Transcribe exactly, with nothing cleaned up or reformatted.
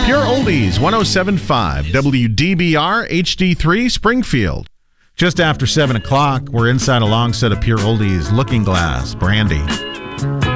Pure Oldies, one oh seven point five, W D B R H D three, Springfield. Just after seven o'clock, we're inside a long set of Pure Oldies Looking Glass, Brandy.